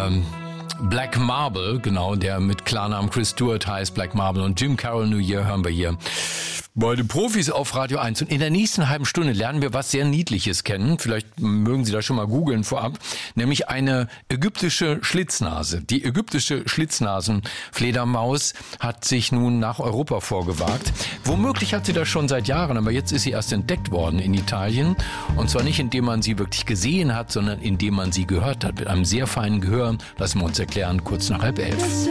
Black Marble, genau, der mit Klarnamen Chris Stewart heißt, Black Marble, und Jim Carroll New Year hören wir hier bei den Profis auf Radio 1. Und in der nächsten halben Stunde lernen wir was sehr Niedliches kennen. Vielleicht mögen Sie das schon mal googeln vorab. Nämlich eine ägyptische Schlitznase. Die ägyptische Schlitznasenfledermaus hat sich nun nach Europa vorgewagt. Womöglich hat sie das schon seit Jahren, aber jetzt ist sie erst entdeckt worden in Italien. Und zwar nicht, indem man sie wirklich gesehen hat, sondern indem man sie gehört hat. Mit einem sehr feinen Gehör. Lassen wir uns erklären, kurz nach 10:30.